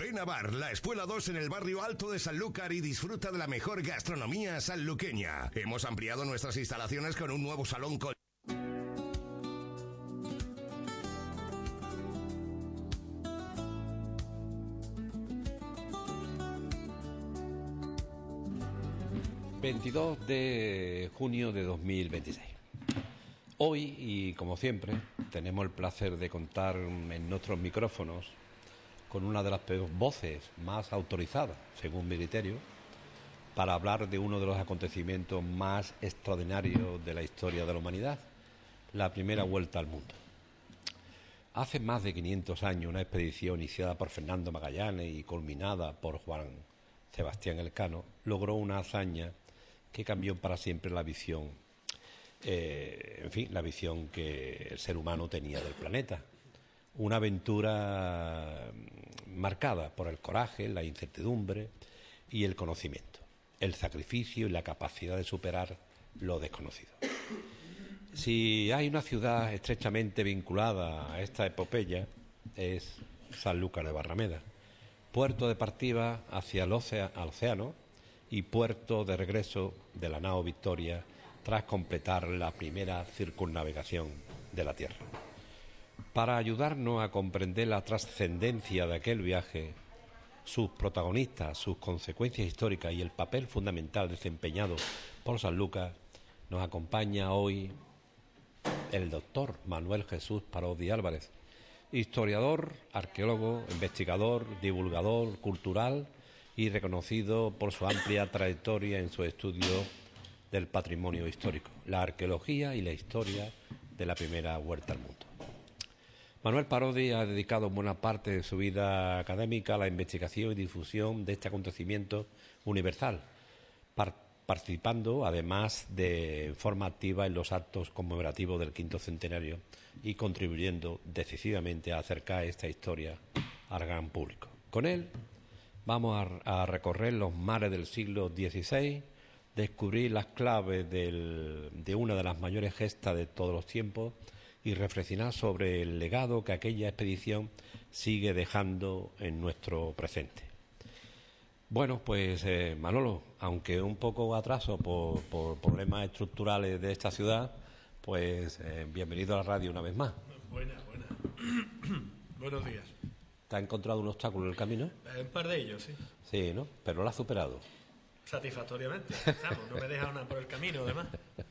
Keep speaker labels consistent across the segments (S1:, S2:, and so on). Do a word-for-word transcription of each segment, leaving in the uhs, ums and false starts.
S1: Ven a Bar, la Espuela dos en el barrio Alto de Sanlúcar y disfruta de la mejor gastronomía sanluqueña. Hemos ampliado nuestras instalaciones con un nuevo salón con...
S2: veintidós de junio de dos mil veintiséis. Hoy, y como siempre, tenemos el placer de contar en nuestros micrófonos con una de las voces más autorizadas, según mi criterio, para hablar de uno de los acontecimientos más extraordinarios de la historia de la humanidad, la primera vuelta al mundo. Hace más de quinientos años, una expedición iniciada por Fernando Magallanes y culminada por Juan Sebastián Elcano logró una hazaña que cambió para siempre la visión, eh, en fin, la visión que el ser humano tenía del planeta. Una aventura marcada por el coraje, la incertidumbre y el conocimiento, el sacrificio y la capacidad de superar lo desconocido. Si hay una ciudad estrechamente vinculada a esta epopeya, es Sanlúcar de Barrameda, puerto de partida hacia el océano y puerto de regreso de la nao Victoria tras completar la primera circunnavegación de la Tierra. Para ayudarnos a comprender la trascendencia de aquel viaje, sus protagonistas, sus consecuencias históricas y el papel fundamental desempeñado por Sanlúcar, nos acompaña hoy el doctor Manuel Jesús Parodi Álvarez, historiador, arqueólogo, investigador, divulgador cultural y reconocido por su amplia trayectoria en su estudio del patrimonio histórico, la arqueología y la historia de la primera vuelta al mundo. Manuel Parodi ha dedicado buena parte de su vida académica a la investigación y difusión de este acontecimiento universal, par- participando además de forma activa en los actos conmemorativos del quinto centenario y contribuyendo decisivamente a acercar esta historia al gran público. Con él vamos a, a recorrer los mares del siglo dieciséis, descubrir las claves del, de una de las mayores gestas de todos los tiempos y reflexionar sobre el legado que aquella expedición sigue dejando en nuestro presente. Bueno, pues eh, Manolo, aunque un poco atraso por, por problemas estructurales de esta ciudad, pues eh, bienvenido a la radio una vez más.
S3: Buena, buena. Buenos días.
S2: ¿Te has encontrado un obstáculo en el camino?
S3: Un par de ellos, sí.
S2: Sí, ¿no? Pero lo has superado.
S3: Satisfactoriamente. Vamos, no me deja nada por el camino, además.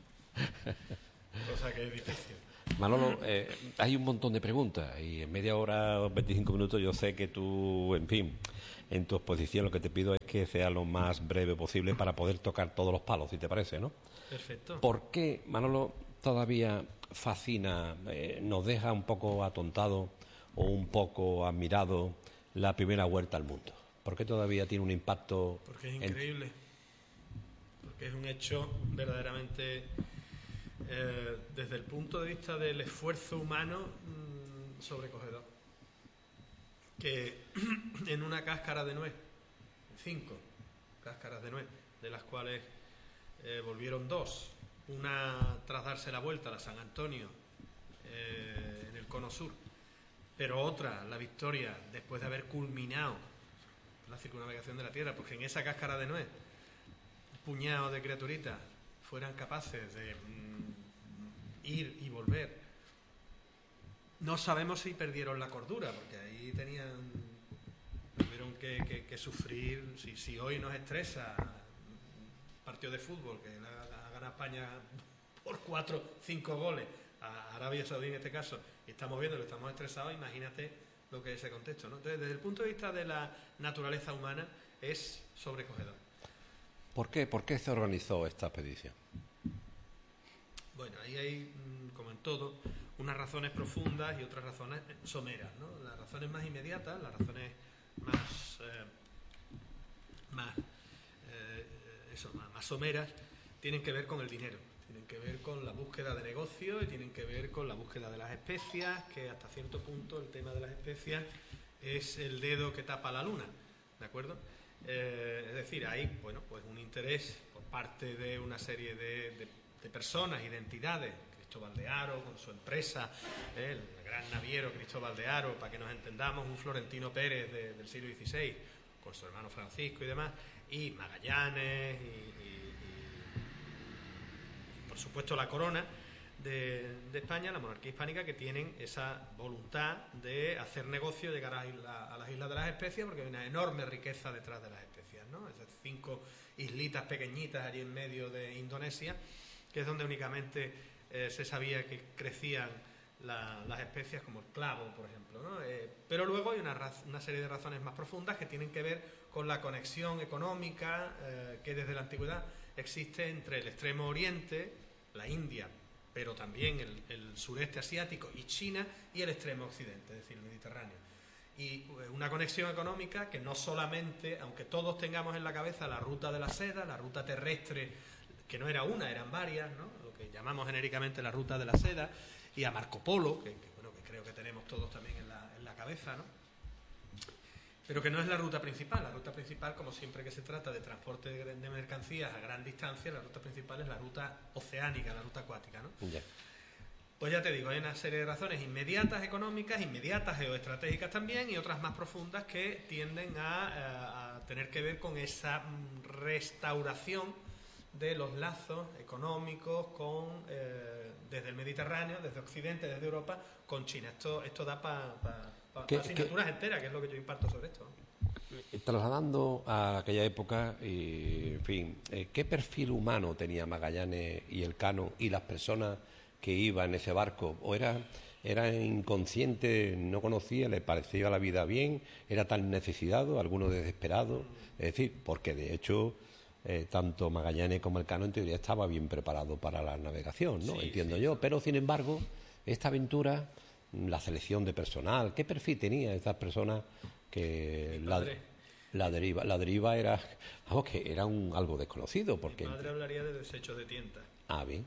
S3: Cosa que es difícil.
S2: Manolo, eh, hay un montón de preguntas y en media hora o veinticinco minutos yo sé que tú, en fin, en tu exposición lo que te pido es que sea lo más breve posible para poder tocar todos los palos, si te parece, ¿no?
S3: Perfecto.
S2: ¿Por qué, Manolo, todavía fascina, eh, nos deja un poco atontado o un poco admirado la primera vuelta al mundo? ¿Por qué todavía tiene un impacto?
S3: Porque es increíble. En... Porque es un hecho verdaderamente... Eh, desde el punto de vista del esfuerzo humano, mmm, sobrecogedor. Que en una cáscara de nuez, cinco cáscaras de nuez, de las cuales eh, volvieron dos, una tras darse la vuelta a la San Antonio eh, en el cono sur, pero otra, la Victoria, después de haber culminado la circunnavegación de la Tierra, porque en esa cáscara de nuez, un puñado de criaturitas fueran capaces de mm, ir y volver. No sabemos si perdieron la cordura, porque ahí tenían tuvieron que, que, que sufrir. Si, si hoy nos estresa un partido de fútbol, que la, la gana España por cuatro, cinco goles a Arabia Saudí en este caso, y estamos viendo que estamos estresados, imagínate lo que es ese contexto, ¿no? Entonces, desde el punto de vista de la naturaleza humana, es sobrecogedor.
S2: ¿Por qué? ¿Por qué se organizó esta expedición?
S3: Bueno, ahí hay, como en todo, unas razones profundas y otras razones someras, ¿no? Las razones más inmediatas, las razones más, eh, más, eh, eso, más, más someras, tienen que ver con el dinero, tienen que ver con la búsqueda de negocio y tienen que ver con la búsqueda de las especias, que hasta cierto punto el tema de las especias es el dedo que tapa la luna, ¿de acuerdo? Eh, es decir, hay, bueno, pues un interés por parte de una serie de, de, de personas y de entidades que Cristóbal de Haro, con su empresa, eh, el gran naviero Cristóbal de Haro, para que nos entendamos, un Florentino Pérez de, del siglo dieciséis, con su hermano Francisco y demás, y Magallanes, y, y, y por supuesto la corona de, de España, la monarquía hispánica, que tienen esa voluntad de hacer negocio, llegar a, isla, a las islas de las especias, porque hay una enorme riqueza detrás de las especias, ¿no? Esas cinco islitas pequeñitas allí en medio de Indonesia, que es donde únicamente eh, se sabía que crecían la, las especias, como el clavo, por ejemplo, ¿no? Eh, pero luego hay una, raz, una serie de razones más profundas que tienen que ver con la conexión económica eh, que desde la antigüedad existe entre el extremo oriente, la India, pero también el, el sureste asiático y China, y el extremo occidente, es decir, el Mediterráneo. Y una conexión económica que no solamente, aunque todos tengamos en la cabeza la ruta de la seda, la ruta terrestre, que no era una, eran varias, ¿no? Lo que llamamos genéricamente la ruta de la seda, y a Marco Polo, que, que, bueno, que creo que tenemos todos también en la, en la cabeza, ¿no? Pero que no es la ruta principal. La ruta principal, como siempre que se trata de transporte de, de mercancías a gran distancia, la ruta principal es la ruta oceánica, la ruta acuática, ¿no? Yeah. Pues ya te digo, hay una serie de razones inmediatas económicas, inmediatas geoestratégicas también, y otras más profundas que tienden a, a tener que ver con esa restauración de los lazos económicos con eh, desde el Mediterráneo, desde Occidente, desde Europa, con China. Esto, esto da para pa, pa, pa asignaturas ¿qué? enteras, que es lo que yo imparto sobre esto.
S2: Trasladando a aquella época, y, en fin, ¿qué perfil humano tenía Magallanes y Elcano y las personas que iban en ese barco? ¿O era, era inconsciente, no conocía, le parecía la vida bien, era tan necesitado, alguno desesperado? Es decir, porque de hecho eh, tanto Magallanes como Elcano en teoría estaba bien preparado para la navegación, ¿no? Sí, entiendo sí, yo, sí. Pero sin embargo, esta aventura, la selección de personal, ¿qué perfil tenía estas personas que la, la deriva? La deriva era, vamos, que era un algo desconocido, porque
S3: mi madre hablaría de desechos de tientas.
S2: Ah, bien.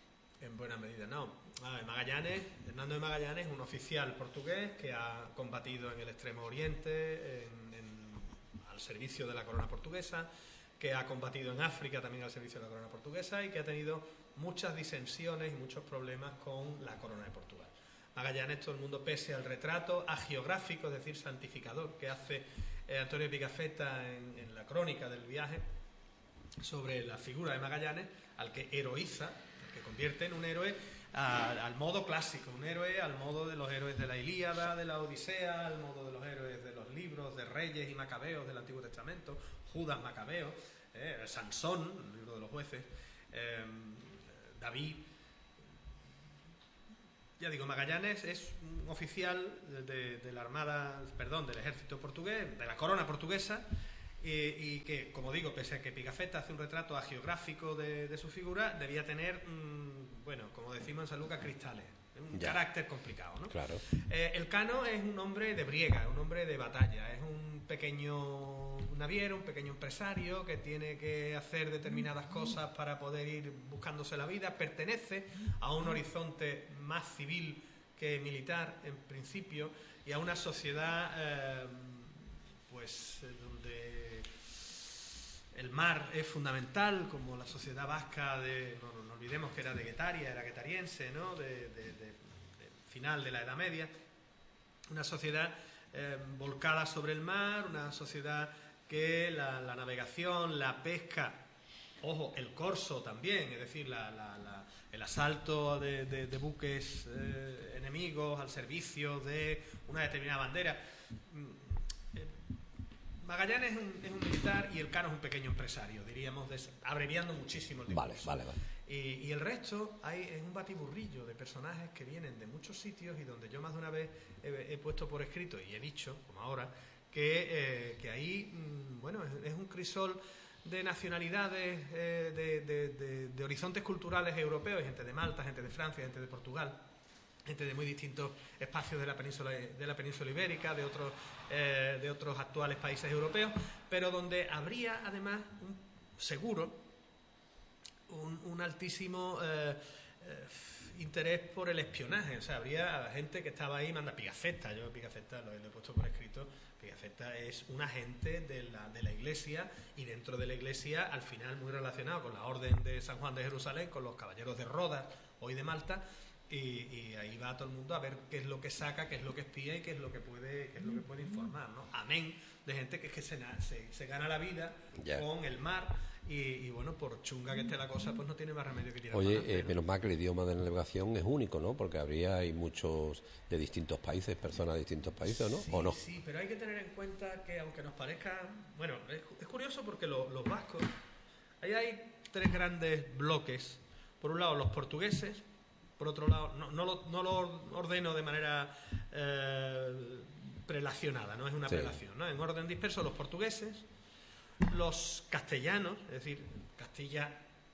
S3: En buena medida, no. A ver, Magallanes, Hernando de Magallanes, un oficial portugués que ha combatido en el Extremo Oriente, en, en, al servicio de la corona portuguesa, que ha combatido en África también al servicio de la corona portuguesa, y que ha tenido muchas disensiones y muchos problemas con la corona de Portugal. Magallanes, todo el mundo, pese al retrato agiográfico, es decir, santificador, que hace eh, Antonio Pigafetta en, en la crónica del viaje sobre la figura de Magallanes, al que heroiza, que convierte en un héroe a, al modo clásico, un héroe al modo de los héroes de la Ilíada, de la Odisea, al modo de los héroes de los libros de Reyes y Macabeos del Antiguo Testamento, Judas Macabeo, eh, Sansón, el libro de los jueces, eh, David. Ya digo, Magallanes es un oficial de, de la Armada, perdón, del ejército portugués, de la corona portuguesa, y, y que, como digo, pese a que Pigafetta hace un retrato agiográfico de, de su figura, debía tener, mmm, bueno, como decimos en San Lucas, cristales, un ya. carácter complicado, ¿no?
S2: Claro.
S3: Eh, Elcano es un hombre de briega, un hombre de batalla, es un pequeño naviero, un pequeño empresario que tiene que hacer determinadas cosas para poder ir buscándose la vida, pertenece a un horizonte más civil que militar, en principio, y a una sociedad eh, pues donde el mar es fundamental, como la sociedad vasca de, no, no olvidemos que era de Guetaria, era guetariense, ¿no? De, de, de, de final de la Edad Media, una sociedad eh, volcada sobre el mar, una sociedad que la, la navegación, la pesca, ojo, el corso también, es decir, la, la, la, el asalto de, de, de buques eh, enemigos al servicio de una determinada bandera. Magallanes es un, es un militar y Elcano es un pequeño empresario, diríamos, des, abreviando muchísimo el discurso.
S2: Vale, vale, vale.
S3: Y, y el resto hay, es un batiburrillo de personajes que vienen de muchos sitios y donde yo más de una vez he, he puesto por escrito y he dicho, como ahora, que, eh, que ahí, mmm, bueno, es, es un crisol de nacionalidades, eh, de, de, de, de horizontes culturales europeos, gente de Malta, gente de Francia, gente de Portugal, gente de muy distintos espacios de la península de la península ibérica, de otros eh, de otros actuales países europeos, pero donde habría además un seguro un, un altísimo eh, eh, interés por el espionaje. O sea, habría gente que estaba ahí, manda Pigafetta, yo Pigafetta lo, lo he puesto por escrito, Pigafetta Zaceta es un agente de la, de la Iglesia, y dentro de la Iglesia, al final muy relacionado con la Orden de San Juan de Jerusalén, con los caballeros de Rodas, hoy de Malta, y, y ahí va todo el mundo a ver qué es lo que saca, qué es lo que espía y qué es lo que puede, qué es lo que puede informar, ¿no? Amén de gente que es que se, se, se gana la vida yeah. con el mar. Y, y bueno, por chunga que esté la cosa, pues no tiene más remedio que tirar.
S2: Oye, adelante, eh, ¿no? Menos mal que el idioma de la navegación es único, ¿no? Porque habría hay muchos de distintos países, personas de distintos países, ¿no?
S3: Sí,
S2: ¿O no?
S3: Sí, pero hay que tener en cuenta que aunque nos parezca... Bueno, es, es curioso porque lo, los vascos... Ahí hay tres grandes bloques. Por un lado, los portugueses. Por otro lado, no, no, lo, no lo ordeno de manera eh, prelacionada, no es una sí. prelación, ¿no? En orden disperso, los portugueses, los castellanos, es decir, Castilla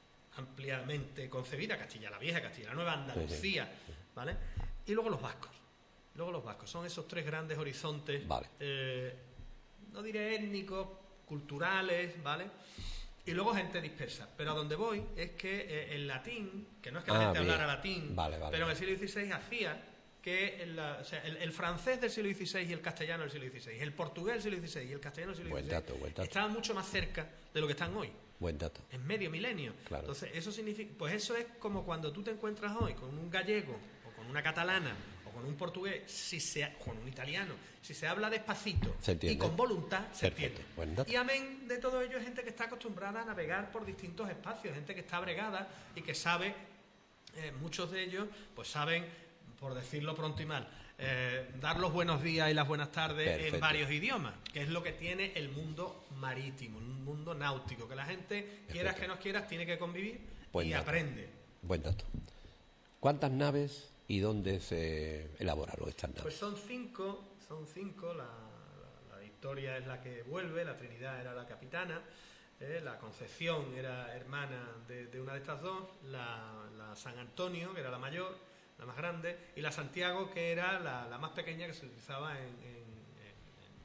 S3: ampliamente concebida, Castilla la Vieja, Castilla la Nueva, Andalucía, ¿vale? Y luego los vascos. Luego los vascos. Son esos tres grandes horizontes,
S2: vale.
S3: eh, no diré étnicos, culturales, ¿vale? Y luego gente dispersa. Pero a donde voy es que eh, el latín, que no es que la
S2: ah,
S3: gente
S2: bien.
S3: hablara latín,
S2: vale, vale,
S3: pero en el
S2: vale.
S3: siglo dieciséis hacía que el, o sea, el, el francés del siglo dieciséis y el castellano del siglo dieciséis, el portugués del siglo dieciséis y el castellano del siglo
S2: buen
S3: dieciséis
S2: dato, buen dato.
S3: estaban mucho más cerca de lo que están hoy.
S2: Buen dato.
S3: En medio milenio.
S2: Claro.
S3: Entonces, eso significa, pues eso es como cuando tú te encuentras hoy con un gallego o con una catalana o con un portugués, si se, con un italiano, si se habla despacito y con voluntad, se
S2: Perfecto.
S3: entiende.
S2: Buen dato.
S3: Y amén de todo ello es gente que está acostumbrada a navegar por distintos espacios, gente que está bregada y que sabe, eh, muchos de ellos, pues saben, por decirlo pronto y mal, Eh, dar los buenos días y las buenas tardes Perfecto. En varios idiomas, que es lo que tiene el mundo marítimo, un mundo náutico, que la gente, Perfecto. Quieras que no quieras, tiene que convivir Buen y dato. Aprende.
S2: Buen dato. ¿Cuántas naves y dónde se elaboraron estas naves?
S3: Pues son cinco, son cinco, la, la, la Victoria es la que vuelve, la Trinidad era la capitana, eh, la Concepción era hermana de, de una de estas dos, la, la San Antonio, que era la mayor, la más grande, y la Santiago, que era la, la más pequeña, que se utilizaba en, en, en,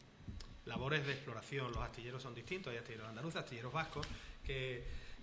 S3: en labores de exploración. Los astilleros son distintos, hay astilleros andaluces, astilleros vascos, que,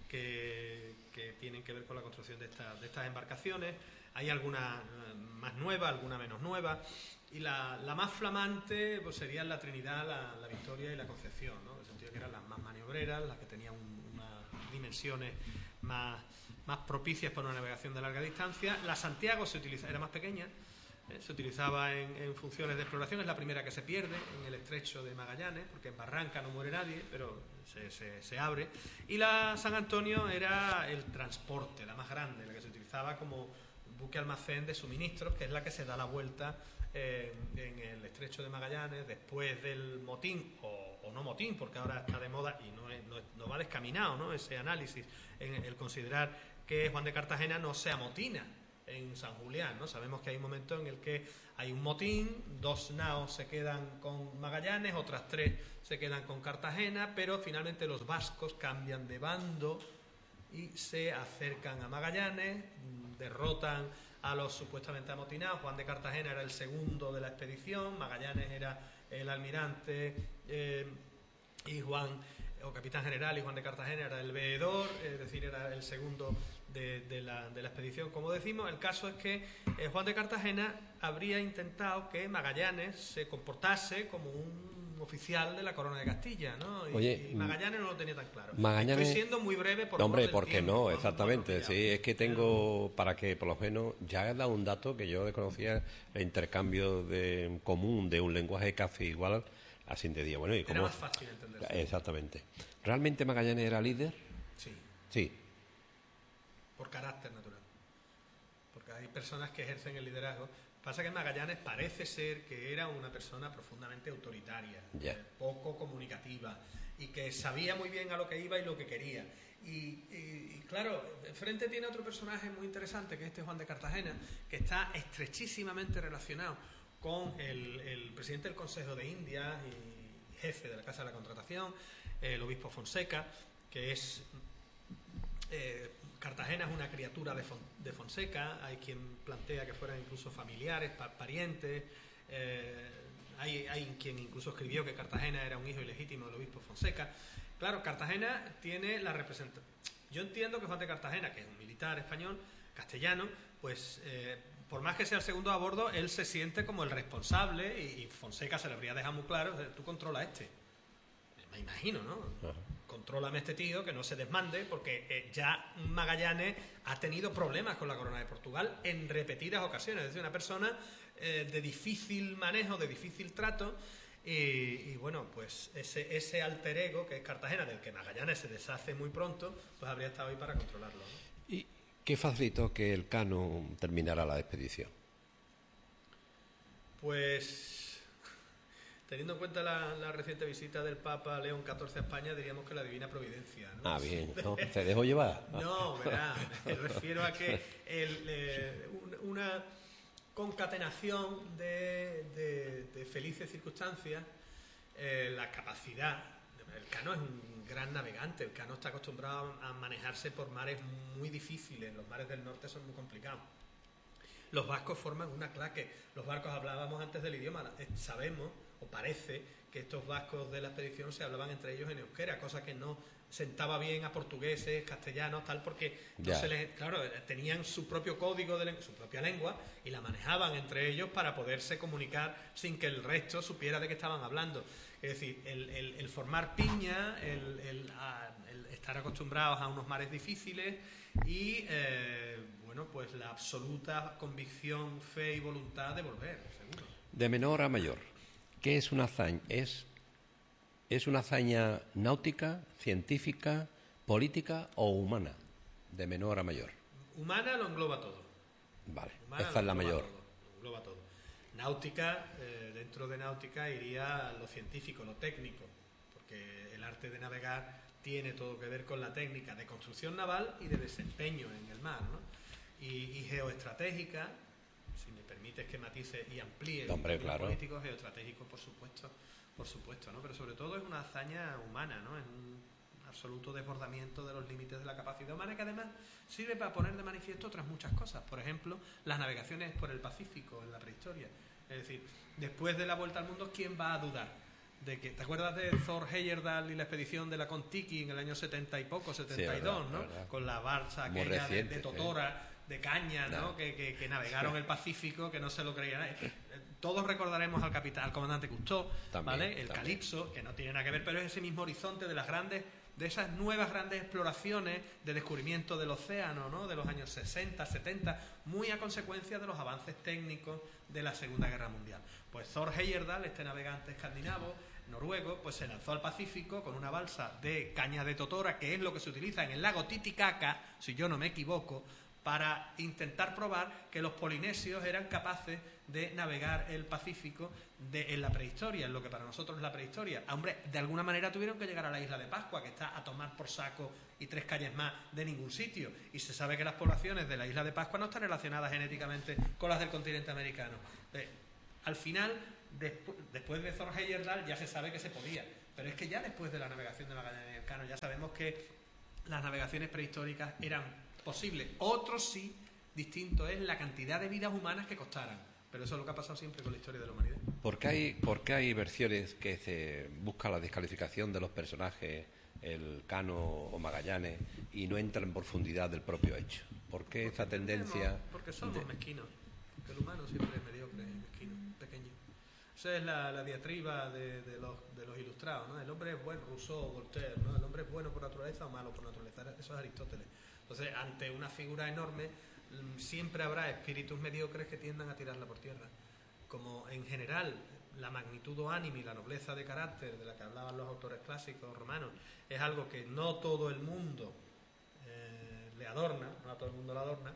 S3: que, que tienen que ver con la construcción de, esta, de estas embarcaciones. Hay algunas más nuevas, alguna menos nuevas, y la, la más flamante pues serían la Trinidad, la, la Victoria y la Concepción, ¿no? En el sentido que eran las más maniobreras, las que tenían un, unas dimensiones más más propicias para una navegación de larga distancia. La Santiago se utiliza, era más pequeña, eh, se utilizaba en, en funciones de exploración, es la primera que se pierde en el estrecho de Magallanes, porque en Barranca no muere nadie, pero se, se, se abre. Y la San Antonio era el transporte, la más grande, la que se utilizaba como buque almacén de suministros, que es la que se da la vuelta eh, en el estrecho de Magallanes después del motín, o, o no motín, porque ahora está de moda y no, es, no, es, no va descaminado, ¿no? Ese análisis en el considerar que Juan de Cartagena no se amotina en San Julián, ¿no? Sabemos que hay un momento en el que hay un motín, dos naos se quedan con Magallanes, otras tres se quedan con Cartagena, pero finalmente los vascos cambian de bando y se acercan a Magallanes, derrotan a los supuestamente amotinados. Juan de Cartagena era el segundo de la expedición, Magallanes era el almirante eh, y Juan, o capitán general, y Juan de Cartagena era el veedor, es decir, era el segundo de, de, la, de la expedición, como decimos. El caso es que eh, Juan de Cartagena habría intentado que Magallanes se comportase como un oficial de la corona de Castilla, ¿no? Y,
S2: Oye,
S3: y Magallanes no lo tenía tan claro.
S2: Magallanes...
S3: Estoy siendo muy breve por
S2: no, hombre, ¿por qué
S3: tiempo,
S2: no? Exactamente,
S3: no,
S2: sí, es que tengo, para que por lo menos, ya he dado un dato que yo desconocía, el intercambio de común de un lenguaje casi igual, así de día. Bueno, ¿y cómo?
S3: Era más fácil entender.
S2: Exactamente. ¿Realmente Magallanes era líder?
S3: Sí.
S2: Sí.
S3: Por carácter natural. Porque hay personas que ejercen el liderazgo. Pasa que Magallanes parece ser que era una persona profundamente autoritaria,
S2: yeah.
S3: eh, poco comunicativa, y que sabía muy bien a lo que iba y lo que quería. Y, y, y claro, enfrente tiene otro personaje muy interesante, que es este Juan de Cartagena, que está estrechísimamente relacionado con el, el presidente del Consejo de Indias y jefe de la Casa de la Contratación, el obispo Fonseca, que es... Eh, Cartagena es una criatura de, Fon, de Fonseca, hay quien plantea que fueran incluso familiares, pa, parientes, eh, hay, hay quien incluso escribió que Cartagena era un hijo ilegítimo del obispo Fonseca. Claro, Cartagena tiene la representación. Yo entiendo que Juan de Cartagena, que es un militar español, castellano, pues eh, por más que sea el segundo a bordo, él se siente como el responsable y, y Fonseca se le habría dejado muy claro, tú controla este. Me imagino, ¿no? Ajá. Contrólame este tío, que no se desmande, porque eh, ya Magallanes ha tenido problemas con la corona de Portugal en repetidas ocasiones. Es decir, una persona eh, de difícil manejo, de difícil trato, y, y bueno, pues ese, ese alter ego que es Cartagena, del que Magallanes se deshace muy pronto, pues habría estado ahí para controlarlo, ¿no?
S2: ¿Y qué facilitó que el Cano terminara la expedición?
S3: Pues... Teniendo en cuenta la, la reciente visita del Papa León catorce a España, diríamos que la divina providencia, ¿no?
S2: Ah, bien, ¿no? ¿Se dejó llevar?
S3: No, verá, me refiero a que el, eh, un, una concatenación de, de, de felices circunstancias, eh, la capacidad... El Cano es un gran navegante, el Cano está acostumbrado a manejarse por mares muy difíciles, los mares del norte son muy complicados. Los vascos forman una claque, los barcos, hablábamos antes del idioma, sabemos... o parece que estos vascos de la expedición se hablaban entre ellos en euskera, cosa que no sentaba bien a portugueses, castellanos, tal, porque no se les, claro, tenían su propio código, de su propia lengua, y la manejaban entre ellos para poderse comunicar sin que el resto supiera de qué estaban hablando. Es decir, el, el, el formar piña, el, el, a, el estar acostumbrados a unos mares difíciles y, eh, bueno, pues la absoluta convicción, fe y voluntad de volver, seguro.
S2: De menor a mayor. ¿Qué es una hazaña? ¿Es, ¿Es una hazaña náutica, científica, política o humana? De menor a mayor.
S3: Humana lo engloba todo.
S2: Vale,
S3: Humana
S2: esta es la mayor.
S3: Todo, lo engloba todo. Náutica, eh, dentro de náutica iría lo científico, lo técnico, porque el arte de navegar tiene todo que ver con la técnica de construcción naval y de desempeño en el mar, ¿no? Y, y geoestratégica, si me permites que matice y amplíe
S2: Hombre,
S3: el
S2: claro.
S3: político, geoestratégico, por supuesto, por supuesto, ¿no? Pero sobre todo es una hazaña humana, ¿no? Es un absoluto desbordamiento de los límites de la capacidad humana, que además sirve para poner de manifiesto otras muchas cosas. Por ejemplo, las navegaciones por el Pacífico en la prehistoria. Es decir, después de la vuelta al mundo, ¿quién va a dudar de que, ¿te acuerdas de Thor Heyerdahl y la expedición de la Kon-Tiki en el año setenta y poco, setenta y dos, sí, ¿no? Verdad. Con la balsa aquella reciente, de, de Totora, ¿eh? De caña, ¿no? No. Que, que, que navegaron el Pacífico, que no se lo creía nadie. Todos recordaremos al capitán, al comandante Cousteau, también, ¿vale? El también. Calipso, que no tiene nada que ver, pero es ese mismo horizonte de las grandes, de esas nuevas grandes exploraciones de descubrimiento del océano, ¿no? De los años sesenta, setenta, muy a consecuencia de los avances técnicos de la Segunda Guerra Mundial. Pues Thor Heyerdahl, este navegante escandinavo, noruego, pues se lanzó al Pacífico con una balsa de caña de totora, que es lo que se utiliza en el lago Titicaca, si yo no me equivoco, para intentar probar que los polinesios eran capaces de navegar el Pacífico de, en la prehistoria, en lo que para nosotros es la prehistoria. Hombre, de alguna manera tuvieron que llegar a la isla de Pascua, que está a tomar por saco y tres calles más de ningún sitio. Y se sabe que las poblaciones de la isla de Pascua no están relacionadas genéticamente con las del continente americano. Eh, al final, despu después de Thor Heyerdahl, ya se sabe que se podía. Pero es que ya después de la navegación de Magallanes y Elcano, ya sabemos que las navegaciones prehistóricas eran posible. Otro sí, distinto es la cantidad de vidas humanas que costaran. Pero eso es lo que ha pasado siempre con la historia de la humanidad.
S2: ¿Por qué hay, por qué hay versiones que se busca la descalificación de los personajes, el Cano o Magallanes, y no entra en profundidad del propio hecho? ¿Por qué esa tendencia?
S3: No, porque somos de... mezquinos. Porque el humano siempre es mediocre, mezquino, pequeño. Esa es la, la diatriba de, de, los, de los ilustrados, ¿no? El hombre es bueno, Rousseau, Voltaire, ¿no? El hombre es bueno por naturaleza o malo por naturaleza. Eso es Aristóteles. Entonces, ante una figura enorme, siempre habrá espíritus mediocres que tiendan a tirarla por tierra. Como en general la magnitud o ánimo y la nobleza de carácter de la que hablaban los autores clásicos romanos es algo que no todo el mundo eh, le adorna, no a todo el mundo le adorna,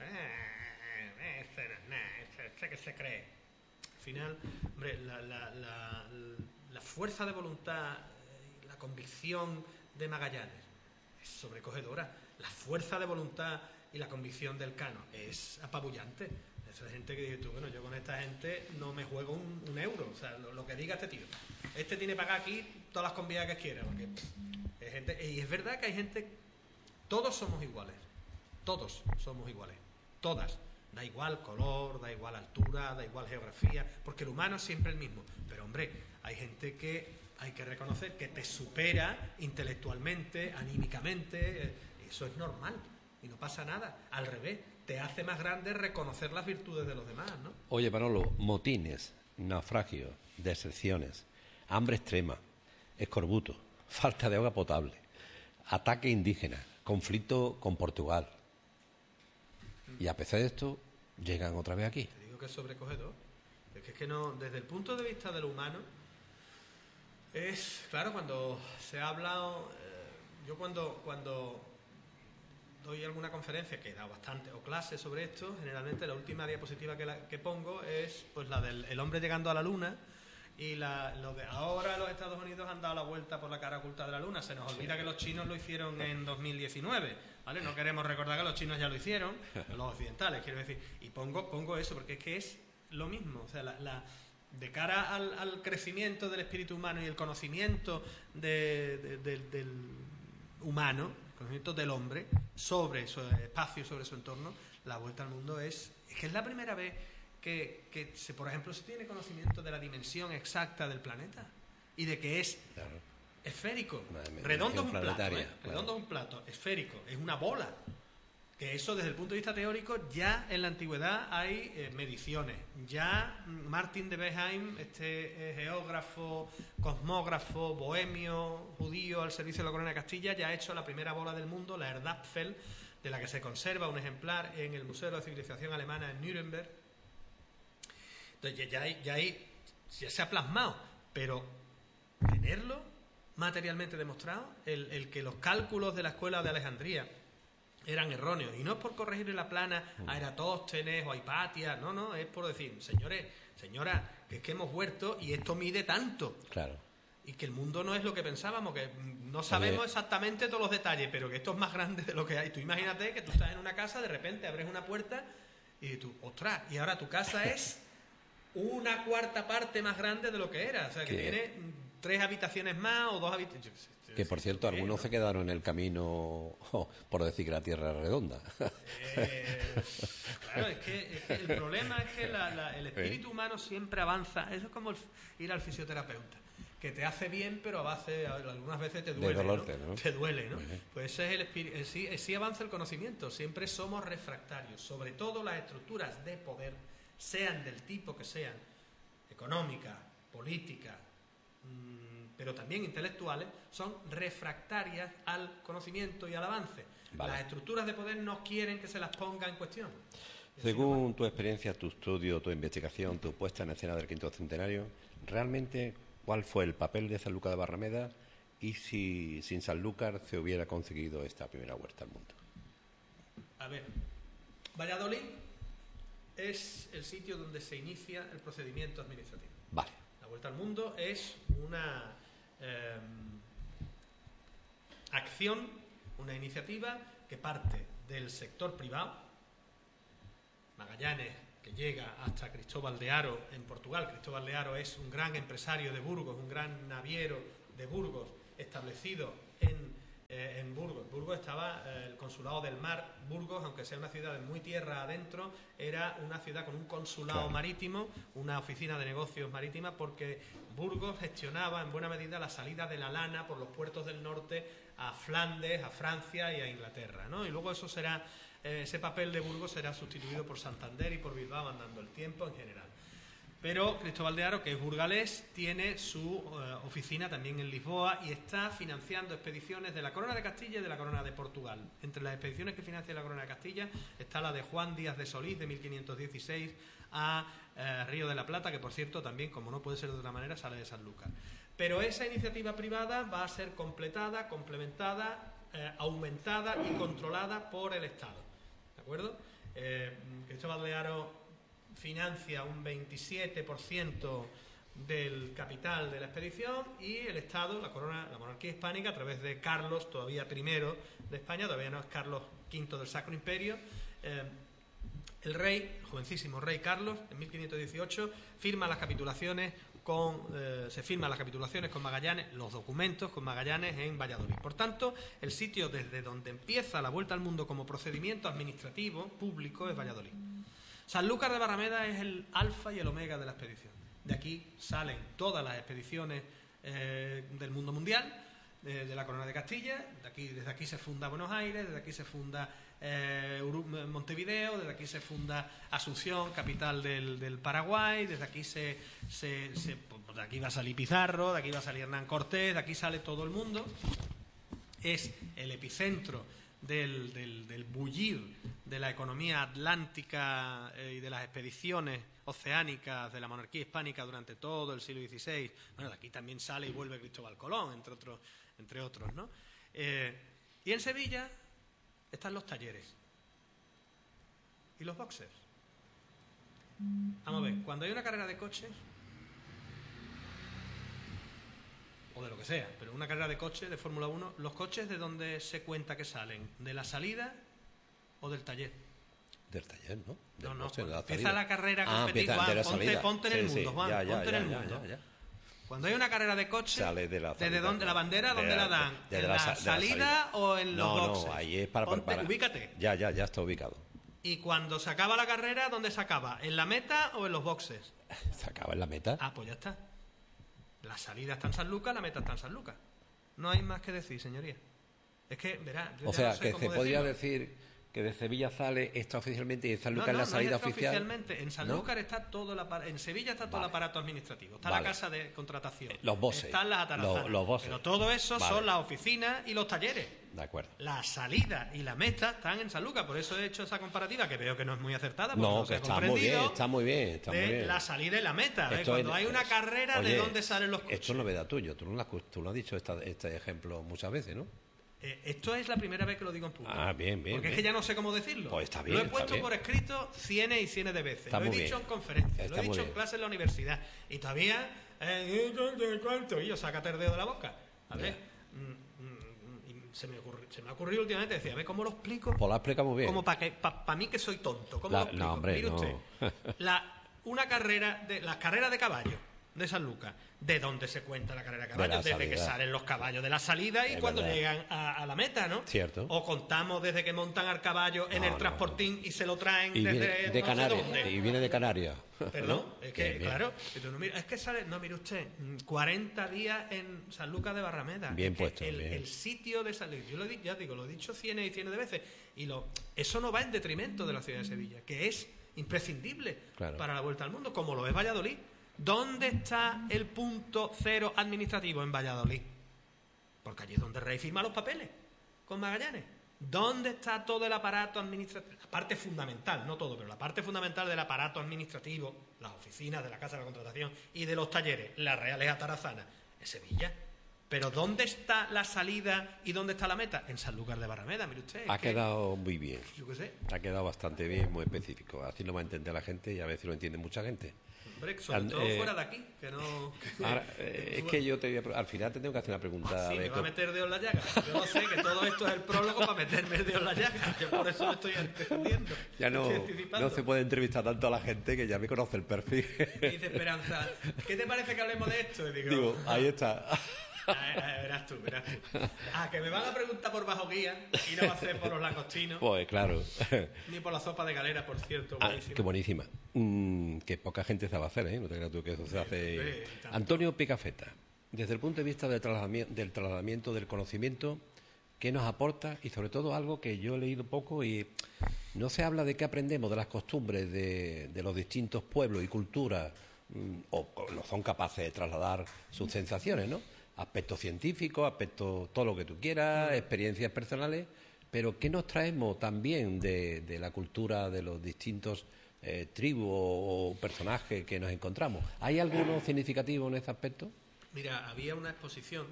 S3: eh, este, este, este que se cree. Al final, hombre, la, la, la, la fuerza de voluntad, la convicción de Magallanes es sobrecogedora. La fuerza de voluntad y la convicción del Cano es apabullante. Esa gente que dice tú, bueno, yo con esta gente no me juego un, un euro. O sea, lo, lo que diga este tío. Este tiene que pagar aquí todas las convidas que quiera. Porque pff, hay gente, y es verdad que hay gente, todos somos iguales. Todos somos iguales. Todas. Da igual color, da igual altura, da igual geografía, porque el humano es siempre el mismo. Pero hombre, hay gente que hay que reconocer que te supera intelectualmente, anímicamente. Eso es normal y no pasa nada. Al revés, te hace más grande reconocer las virtudes de los demás, ¿no?
S2: Oye, Manolo, motines, naufragios, deserciones, hambre extrema, escorbuto, falta de agua potable, ataque indígena, conflicto con Portugal. Y a pesar de esto, llegan otra vez aquí.
S3: Te digo que es sobrecogedor. Es que, es que no, desde el punto de vista del humano, es, claro, cuando se ha hablado, eh, yo cuando, cuando doy alguna conferencia, que he dado bastante, o clases sobre esto, generalmente la última diapositiva que, la, que pongo es pues la del el hombre llegando a la luna, y la, lo de ahora los Estados Unidos han dado la vuelta por la cara oculta de la luna. Se nos olvida sí. que los chinos lo hicieron en dos mil diecinueve, ¿vale? No queremos recordar que los chinos ya lo hicieron, los occidentales, quiero decir. Y pongo, pongo eso porque es que es lo mismo. O sea, la, la, de cara al, al crecimiento del espíritu humano y el conocimiento de, de, de, del humano, el conocimiento del hombre sobre su espacio, sobre su entorno, la vuelta al mundo es, es que es la primera vez que, que se, por ejemplo, se tiene conocimiento de la dimensión exacta del planeta y de que es claro. esférico. Redondo es un plato, ¿eh? Claro. Redondo es un plato, esférico, es una bola. Que eso desde el punto de vista teórico ya en la antigüedad hay eh, mediciones. Ya Martin de Besheim, este eh, geógrafo, cosmógrafo, bohemio, judío al servicio de la corona de Castilla, ya ha hecho la primera bola del mundo, la Erdapfel, de la que se conserva un ejemplar en el Museo de la Civilización Alemana en Nuremberg. Entonces ya, hay, ya, hay, ya se ha plasmado, pero tenerlo materialmente demostrado, el, el que los cálculos de la escuela de Alejandría eran erróneos, y no es por corregirle la plana a Eratóstenes o a Hipatia, no, no, es por decir, señores, señora, que es que hemos huerto y esto mide tanto.
S2: Claro.
S3: Y que el mundo no es lo que pensábamos, que no sabemos Oye. exactamente todos los detalles, pero que esto es más grande de lo que hay. Tú imagínate que tú estás en una casa, de repente abres una puerta y tú, ostras, y ahora tu casa es una cuarta parte más grande de lo que era, o sea, que ¿Qué? tiene tres habitaciones más o dos habitaciones.
S2: Que, por cierto, algunos ¿no? se quedaron en el camino oh, por decir que la Tierra es redonda.
S3: Eh, claro, es que, es que el problema es que la, la, el espíritu humano siempre avanza. Eso es como el, ir al fisioterapeuta, que te hace bien, pero a base, algunas veces te duele.
S2: Dolorte,
S3: ¿no?
S2: ¿no?
S3: Te duele, ¿no? Pues ese es el espíritu. Sí, sí avanza el conocimiento. Siempre somos refractarios. Sobre todo las estructuras de poder, sean del tipo que sean, económicas, políticas, pero también intelectuales, son refractarias al conocimiento y al avance. Vale. Las estructuras de poder no quieren que se las ponga en cuestión.
S2: Según tu experiencia, tu estudio, tu investigación, tu puesta en escena del quinto centenario, ¿realmente cuál fue el papel de Sanlúcar de Barrameda y si sin Sanlúcar se hubiera conseguido esta primera huerta al mundo?
S3: A ver, Valladolid es el sitio donde se inicia el procedimiento administrativo.
S2: Vale.
S3: La Vuelta al Mundo es una eh, acción, una iniciativa que parte del sector privado. Magallanes, que llega hasta Cristóbal de Haro en Portugal. Cristóbal de Haro es un gran empresario de Burgos, un gran naviero de Burgos, establecido en, eh, en Burgos. Burgos estaba eh, el Consulado del Mar. Burgos, aunque sea una ciudad de muy tierra adentro, era una ciudad con un consulado claro. marítimo, una oficina de negocios marítima, porque Burgos gestionaba en buena medida la salida de la lana por los puertos del norte a Flandes, a Francia y a Inglaterra, ¿no? Y luego eso será, eh, ese papel de Burgos será sustituido por Santander y por Bilbao, andando el tiempo en general. Pero Cristóbal de Haro, que es burgalés, tiene su eh, oficina también en Lisboa y está financiando expediciones de la Corona de Castilla y de la Corona de Portugal. Entre las expediciones que financia la Corona de Castilla está la de Juan Díaz de Solís, de mil quinientos dieciséis, a eh, Río de la Plata, que por cierto también, como no puede ser de otra manera, sale de Sanlúcar. Pero esa iniciativa privada va a ser completada, complementada, eh, aumentada y controlada por el Estado. ¿De acuerdo? Eh, Cristóbal de Haro financia un veintisiete por ciento del capital de la expedición y el Estado, la corona, la monarquía hispánica, a través de Carlos, todavía primero de España, todavía no es Carlos quinto del Sacro Imperio, eh, el rey, el jovencísimo rey Carlos, en mil quinientos dieciocho, firma las capitulaciones con, eh, se firman las capitulaciones con Magallanes, los documentos con Magallanes en Valladolid. Por tanto, el sitio desde donde empieza la Vuelta al Mundo como procedimiento administrativo público es Valladolid. Sanlúcar de Barrameda es el alfa y el omega de la expedición. De aquí salen todas las expediciones eh, del mundo mundial de, de la Corona de Castilla. De aquí, desde aquí se funda Buenos Aires, desde aquí se funda eh, Montevideo, desde aquí se funda Asunción, capital del, del Paraguay, desde aquí se, se, se pues de aquí va a salir Pizarro, de aquí va a salir Hernán Cortés, de aquí sale todo el mundo. Es el epicentro del, del, del bullir de la economía atlántica eh, y de las expediciones oceánicas de la monarquía hispánica durante todo el siglo dieciséis. Bueno, de aquí también sale y vuelve Cristóbal Colón, entre otros, entre otros, ¿no? Eh, y en Sevilla están los talleres y los boxers. Vamos a ver, cuando hay una carrera de coches, o de lo que sea, pero una carrera de coches de Fórmula uno, ¿los coches de dónde se cuenta que salen? ¿De la salida o del taller?
S2: Del taller, ¿no? Del
S3: No, no,
S2: coche, de la
S3: empieza
S2: salida.
S3: la carrera a
S2: Ah,
S3: competir,
S2: empieza
S3: Juan,
S2: de la
S3: ponte,
S2: salida.
S3: ponte en
S2: Sí,
S3: el mundo,
S2: sí,
S3: Juan,
S2: ya, ya,
S3: ponte
S2: ya,
S3: en el
S2: ya,
S3: mundo.
S2: ya, ya.
S3: Cuando hay una carrera de coches,
S2: Sale de la
S3: ¿desde
S2: salida,
S3: dónde? ¿La bandera
S2: de
S3: dónde la dan?
S2: de- de
S3: ¿En
S2: la
S3: la,
S2: sa- de la
S3: salida,
S2: salida.
S3: o en los
S2: No,
S3: boxes?
S2: no, ahí es para, para,
S3: Ponte-
S2: para-
S3: ubícate.
S2: Ya, ya, ya está ubicado.
S3: Y cuando se acaba la carrera, ¿dónde se acaba? ¿En la meta o en los boxes?
S2: Se acaba en la meta.
S3: Ah, pues ya está. La salida está en San Lucas, la meta está en San Lucas. No hay más que decir, señoría. Es que, verá, yo
S2: O
S3: ya
S2: sea,
S3: no sé
S2: que
S3: cómo
S2: se podría
S3: decirlo.
S2: decir que de Sevilla sale esta oficialmente y de San
S3: No,
S2: Lucas
S3: no,
S2: la
S3: no
S2: salida
S3: es esto
S2: oficial.
S3: oficialmente. En Sanlúcar está todo el aparato, en Sevilla está todo
S2: Vale.
S3: el aparato administrativo, está
S2: Vale.
S3: la casa de contratación,
S2: Eh, los bosses.
S3: están las atarazanas,
S2: Los- los bosses.
S3: pero todo eso
S2: Vale.
S3: son las oficinas y los talleres.
S2: De acuerdo.
S3: La salida y la meta están en Sanlúcar, por eso he hecho esa comparativa que veo que no es muy acertada, porque
S2: No,
S3: no, se
S2: que
S3: ha
S2: está muy
S3: comprendido
S2: bien, está muy bien, está muy
S3: de
S2: bien.
S3: la salida y la meta. ¿ves?
S2: Esto
S3: Cuando
S2: es-
S3: hay una
S2: es-
S3: carrera, ¿de
S2: oye,
S3: dónde salen los coches?
S2: Esto es novedad tuyo, tú no lo has, tú no has dicho esta- este ejemplo muchas veces, ¿no?
S3: Eh, esto es la primera vez que lo digo en público.
S2: Ah, bien, bien,
S3: Porque es
S2: bien.
S3: que ya no sé cómo decirlo.
S2: Pues está bien,
S3: Lo he
S2: está
S3: puesto
S2: bien.
S3: por escrito cientos y cientos de veces.
S2: Está
S3: lo he
S2: muy
S3: dicho
S2: bien.
S3: en conferencias,
S2: Está
S3: lo he
S2: muy
S3: dicho en
S2: bien.
S3: clases en la universidad. Y todavía, eh, ¿cuánto? Y yo, sácate el dedo de la boca. A ver, mm, mm, y se, me ocurri- se me ha ocurrido últimamente decir, a ver cómo lo explico.
S2: Pues lo has explicado muy bien.
S3: Como para pa, pa mí que soy tonto. ¿Cómo
S2: La-
S3: lo explico?
S2: no, hombre,
S3: Mire
S2: no.
S3: usted, la, una carrera, de, las carreras de caballo de San Lucas, ¿de dónde se cuenta la carrera de
S2: De
S3: caballo?
S2: la
S3: Desde que
S2: salida.
S3: salen los caballos de la salida y
S2: Es
S3: cuando
S2: verdad.
S3: llegan a, a la meta, ¿no?
S2: Cierto.
S3: O contamos desde que montan al caballo en
S2: No,
S3: el
S2: no,
S3: transportín y se lo traen
S2: Y
S3: desde
S2: viene de
S3: no sé
S2: Canarias.
S3: dónde.
S2: Y viene de Canarias.
S3: Perdón,
S2: ¿No?
S3: es que,
S2: Bien, bien.
S3: claro, pero no, mira, es que sale, no, mire usted, mm, cuarenta días en San Lucas de Barrameda.
S2: Bien
S3: Es que
S2: puesto,
S3: el,
S2: bien.
S3: el sitio de San Lucas, yo lo, he di- ya digo, lo he dicho cientos y cientos de veces, y lo, eso no va en detrimento de la ciudad de Sevilla, que es imprescindible
S2: Claro.
S3: para la vuelta al mundo, como lo es Valladolid. ¿Dónde está el punto cero administrativo en Valladolid? Porque allí es donde Rey firma los papeles, con Magallanes. ¿Dónde está todo el aparato administrativo? La parte fundamental, no todo, pero la parte fundamental del aparato administrativo, las oficinas de la Casa de la Contratación y de los talleres, las Reales Atarazanas, en Sevilla. Pero ¿dónde está la salida y dónde está la meta? En Sanlúcar de Barrameda, mire usted. es
S2: Ha
S3: que-
S2: quedado muy bien.
S3: Yo qué sé.
S2: Ha quedado bastante bien, muy específico. Así lo va a entender la gente y a ver si lo entiende mucha gente.
S3: Hombre, sobre
S2: Al-
S3: todo
S2: eh,
S3: fuera de aquí, que no... que-
S2: Ahora, eh, es que yo te voy a, pre- al final te tengo que hacer una pregunta. a
S3: Sí,
S2: ver,
S3: me va a
S2: co-
S3: meter dedo en la llaga. Yo no sé que todo esto es el prólogo para meterme el dedo en la llaga. Yo por eso lo estoy entendiendo.
S2: ya no,
S3: Estoy anticipando.
S2: no se puede entrevistar tanto a la gente que ya me conoce el perfil.
S3: Y dice Esperanza, ¿qué te parece que hablemos de esto? Y digo,
S2: Digo, ahí está.
S3: "Ah, ah, verás tú, verás tú. Ah, que me van a preguntar por bajo guía y no va a ser por los langostinos,
S2: Pues claro.
S3: ni por la sopa de galera, por cierto.
S2: Ah,
S3: buenísima.
S2: qué buenísima. Mm, que poca gente sabe hacer, ¿eh? No te creas tú que eso se hace.
S3: hombre, y tanto.
S2: Antonio Picafetta, desde el punto de vista del trasladamiento, del trasladamiento del conocimiento, ¿qué nos aporta? Y sobre todo algo que yo he leído poco y no se habla de qué aprendemos de las costumbres de, de los distintos pueblos y culturas, mm, o, o no son capaces de trasladar sus sensaciones, ¿no? Aspectos científicos, aspectos, todo lo que tú quieras, experiencias personales, pero ¿qué nos traemos también de, de la cultura de los distintos eh, tribus o, o personajes que nos encontramos? ¿Hay alguno significativo en este aspecto?
S3: Mira, había una exposición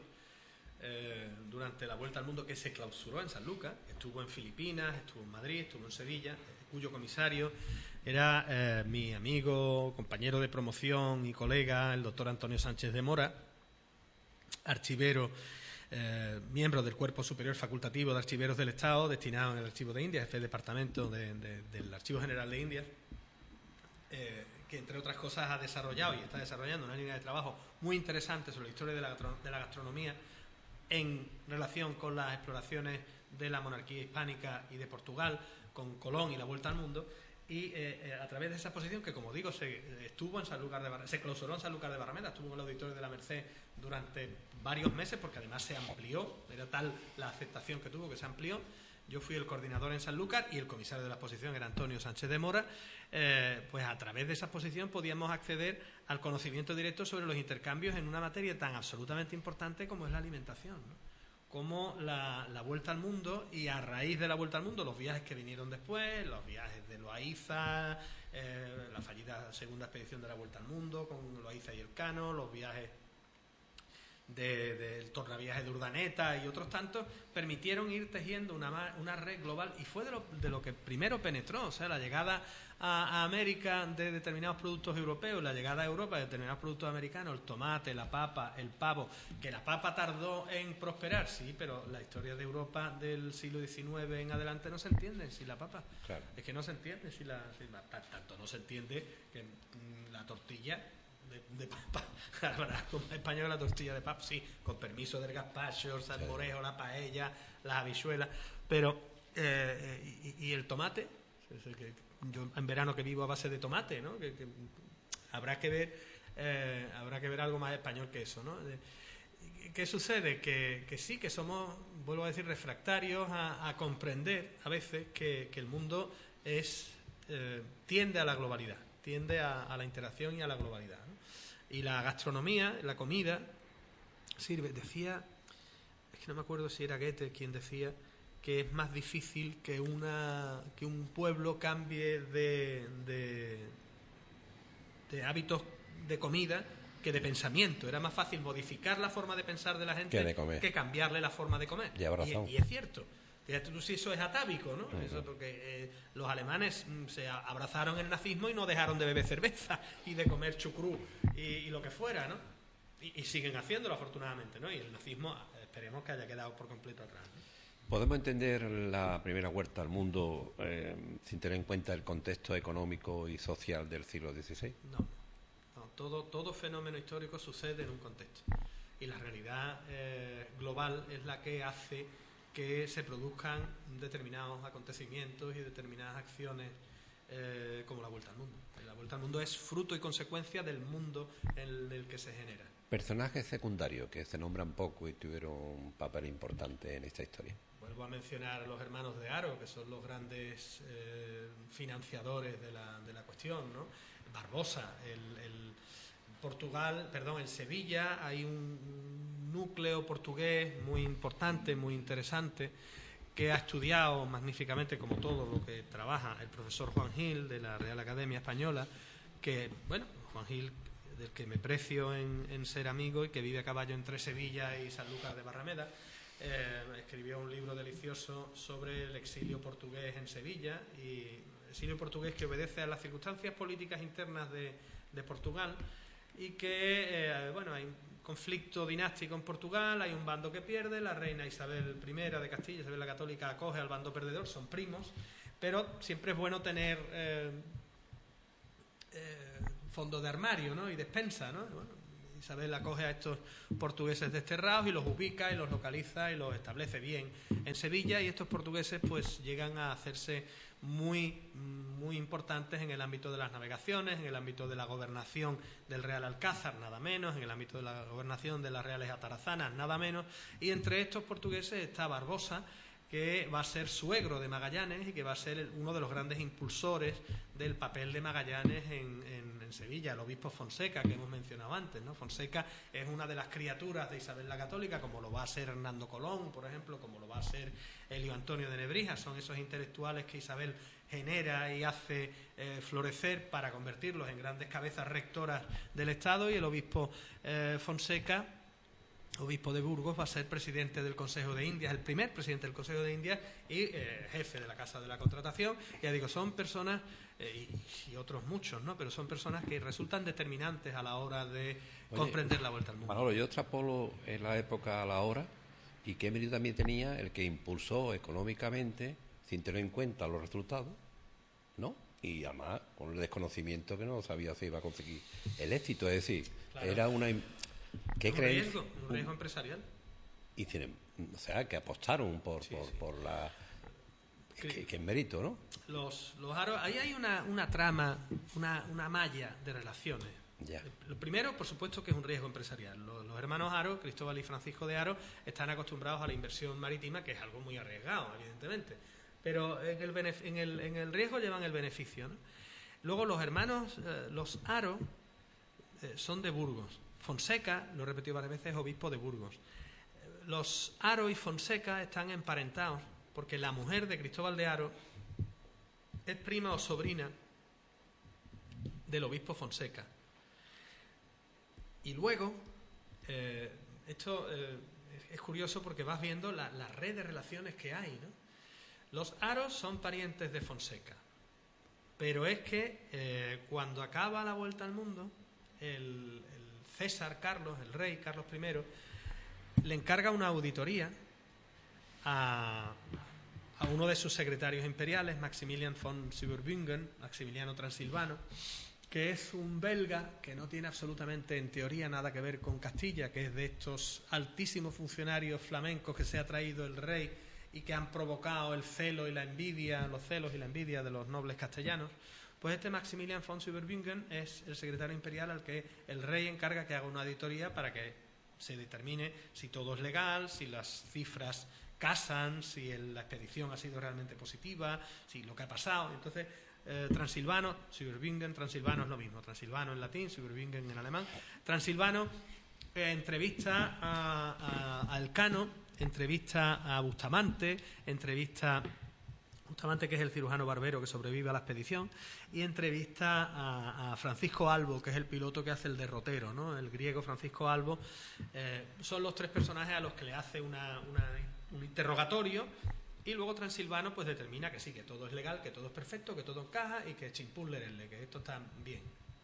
S3: eh, durante la Vuelta al Mundo que se clausuró en San Lucas, estuvo en Filipinas, estuvo en Madrid, estuvo en Sevilla, cuyo comisario era eh, mi amigo, compañero de promoción y colega, el doctor Antonio Sánchez de Mora, archivero, eh, miembro del Cuerpo Superior Facultativo de Archiveros del Estado, destinado en el Archivo de Indias, jefe de departamento de, de, del Archivo General de Indias, eh, que entre otras cosas ha desarrollado y está desarrollando una línea de trabajo muy interesante sobre la historia de la, de la gastronomía en relación con las exploraciones de la monarquía hispánica y de Portugal, con Colón y la Vuelta al Mundo. y eh, eh, a través de esa exposición, que como digo, se estuvo en Sanlúcar de Barrameda, se clausuró en Sanlúcar de Barrameda, estuvo en el Auditorio de la Merced durante varios meses, porque además se amplió, era tal la aceptación que tuvo que se amplió. Yo fui el coordinador en Sanlúcar y el comisario de la exposición era Antonio Sánchez de Mora. Eh, pues a través de esa exposición podíamos acceder al conocimiento directo sobre los intercambios en una materia tan absolutamente importante como es la alimentación, ¿no? Como la, la vuelta al mundo, y a raíz de la vuelta al mundo los viajes que vinieron después, los viajes de Loaiza, eh, la fallida segunda expedición de la vuelta al mundo con Loaiza y Elcano, los viajes del de, de tornaviaje de Urdaneta y otros tantos, permitieron ir tejiendo una, una red global, y fue de lo, de lo que primero penetró, o sea, la llegada a, a América de determinados productos europeos, la llegada a Europa de determinados productos americanos, el tomate, la papa, el pavo, que la papa tardó en prosperar, sí, pero la historia de Europa del siglo diecinueve en adelante no se entiende sin la papa.
S2: Claro. Es
S3: que no se entiende sin la, sin la, tanto no se entiende que mm, la tortilla De, de papa, habrá como español la tortilla de papa, sí, con permiso del gazpacho, el salmorejo, la paella, las habichuelas, pero eh, y, y el tomate, que yo en verano que vivo a base de tomate, ¿no? Que, que habrá que ver, eh, habrá que ver algo más español que eso, ¿no? ¿Qué sucede? Que, que sí, que somos, vuelvo a decir, refractarios a, a comprender a veces que, que el mundo es eh, tiende a la globalidad, tiende a, a la interacción y a la globalidad, ¿no? Y la gastronomía, la comida, sirve, decía, es que no me acuerdo si era Goethe quien decía que es más difícil que una que un pueblo cambie de, de, de hábitos de comida que de pensamiento. Era más fácil modificar la forma de pensar de la gente
S2: que, de comer.
S3: que cambiarle la forma de comer.
S2: Y,
S3: y, y es cierto. Fíjate tú si eso es atávico, ¿no?
S2: Uh-huh.
S3: Eso porque eh, los alemanes mm, se abrazaron el nazismo y no dejaron de beber cerveza y de comer chucrú y, y lo que fuera, ¿no? Y, y siguen haciéndolo, afortunadamente, ¿no? Y el nazismo, esperemos que haya quedado por completo atrás, ¿no?
S2: ¿Podemos entender la primera vuelta al mundo eh, sin tener en cuenta el contexto económico y social del siglo dieciséis?
S3: No, no todo, todo fenómeno histórico sucede en un contexto. Y la realidad eh, global es la que hace que se produzcan determinados acontecimientos y determinadas acciones eh, como la vuelta al mundo. La vuelta al mundo es fruto y consecuencia del mundo en el que se genera.
S2: Personajes secundarios que se nombran poco y tuvieron un papel importante en esta historia.
S3: Vuelvo a mencionar a los hermanos de Haro, que son los grandes eh, financiadores de la, de la cuestión, ¿no? Barbosa, el, el Portugal, perdón, en Sevilla hay un núcleo portugués muy importante, muy interesante, que ha estudiado magníficamente, como todo lo que trabaja el profesor Juan Gil de la Real Academia Española, que, bueno, Juan Gil, del que me precio en, en ser amigo y que vive a caballo entre Sevilla y Sanlúcar de Barrameda, eh, escribió un libro delicioso sobre el exilio portugués en Sevilla, y el exilio portugués que obedece a las circunstancias políticas internas de, de Portugal, y que, eh, bueno, hay un conflicto dinástico en Portugal, hay un bando que pierde, la reina Isabel primera de Castilla, Isabel la Católica, acoge al bando perdedor, son primos, pero siempre es bueno tener eh, eh, fondo de armario, ¿no? Y despensa, ¿no? Bueno, Isabel acoge a estos portugueses desterrados y los ubica y los localiza y los establece bien en Sevilla, y estos portugueses pues llegan a hacerse muy, muy importantes en el ámbito de las navegaciones, en el ámbito de la gobernación del Real Alcázar, nada menos, en el ámbito de la gobernación de las Reales Atarazanas, nada menos, y entre estos portugueses está Barbosa, que va a ser suegro de Magallanes y que va a ser uno de los grandes impulsores del papel de Magallanes en, en, en Sevilla, el obispo Fonseca, que hemos mencionado antes, ¿no? Fonseca es una de las criaturas de Isabel la Católica, como lo va a ser Hernando Colón, por ejemplo, como lo va a ser Elio Antonio de Nebrija. Son esos intelectuales que Isabel genera y hace eh, florecer para convertirlos en grandes cabezas rectoras del Estado, y el obispo eh, Fonseca, obispo de Burgos, va a ser presidente del Consejo de Indias, el primer presidente del Consejo de Indias y eh, jefe de la Casa de la Contratación. Ya digo, son personas, eh, y, y otros muchos, ¿no? Pero son personas que resultan determinantes a la hora de Oye, comprender la vuelta al mundo.
S2: Manolo, yo extrapolo en la época a la hora, y qué mérito también tenía el que impulsó económicamente, sin tener en cuenta los resultados, ¿no? Y además con el desconocimiento que no sabía si iba a conseguir el éxito. Es decir, claro, era una... ¿Qué
S3: un
S2: creéis?
S3: riesgo, un riesgo empresarial.
S2: Y tienen, o sea, que apostaron por, sí, por, sí. por la Que, que es mérito, ¿no?
S3: Los, los aros, ahí hay una, una trama, una, una malla de relaciones.
S2: Ya.
S3: Lo primero, por supuesto, que es un riesgo empresarial. Los, los hermanos Haro, Cristóbal y Francisco de Haro, están acostumbrados a la inversión marítima, que es algo muy arriesgado, evidentemente. Pero en el, benef- en el, en el riesgo llevan el beneficio, ¿no? Luego los hermanos, eh, los Haro, eh, son de Burgos. Fonseca, lo he repetido varias veces, es obispo de Burgos. Los Haro y Fonseca están emparentados porque la mujer de Cristóbal de Haro es prima o sobrina del obispo Fonseca. Y luego, eh, esto eh, es curioso porque vas viendo la, la red de relaciones que hay, ¿no? Los Haros son parientes de Fonseca, pero es que eh, cuando acaba la vuelta al mundo, el, el César Carlos, el rey Carlos primero, le encarga una auditoría a, a uno de sus secretarios imperiales, Maximilian von Siebenbürgen, Maximiliano Transilvano, que es un belga que no tiene absolutamente, en teoría, nada que ver con Castilla, que es de estos altísimos funcionarios flamencos que se ha traído el rey y que han provocado el celo y la envidia, los celos y la envidia de los nobles castellanos. Pues este Maximilian von Siebenbürgen es el secretario imperial al que el rey encarga que haga una auditoría para que se determine si todo es legal, si las cifras casan, si el, la expedición ha sido realmente positiva, si lo que ha pasado. Entonces, eh, Transilvano, Siebenbürgen, Transilvano es lo mismo, Transilvano en latín, Siebenbürgen en alemán. Transilvano eh, entrevista a, a, a Elcano, entrevista a Bustamante, entrevista Bustamante, que es el cirujano barbero que sobrevive a la expedición, y entrevista a, a Francisco Albo, que es el piloto que hace el derrotero, ¿no? El griego Francisco Albo. Eh, son los tres personajes a los que le hace una, una, un interrogatorio, y luego Transilvano pues determina que sí, que todo es legal, que todo es perfecto, que todo encaja y que chimpullerelle, que esto está bien.